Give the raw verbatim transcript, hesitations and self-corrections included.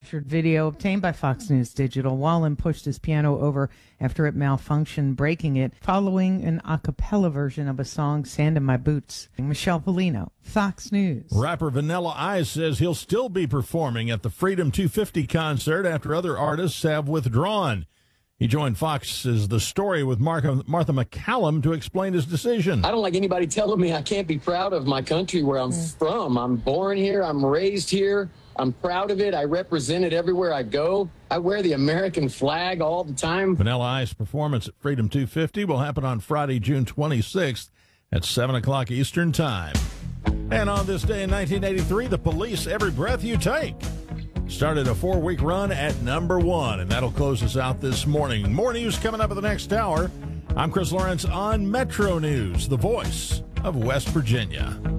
captured video obtained by Fox News Digital. Wallen pushed his piano over after it malfunctioned, breaking it, following an a cappella version of a song, Sand in My Boots. Michelle Polino, Fox News. Rapper Vanilla Ice says he'll still be performing at the Freedom two fifty concert after other artists have withdrawn. He joined Fox's The Story with Martha, Martha McCallum to explain his decision. I don't like anybody telling me I can't be proud of my country where I'm mm. from. I'm born here. I'm raised here. I'm proud of it. I represent it everywhere I go. I wear the American flag all the time. Vanilla Ice performance at Freedom two fifty will happen on Friday, June twenty-sixth at seven o'clock Eastern Time. And on this day in nineteen eighty-three, the Police, Every Breath You Take started a four-week run at number one, and that'll close us out this morning. More news coming up in the next hour. I'm Chris Lawrence on Metro News, the voice of West Virginia.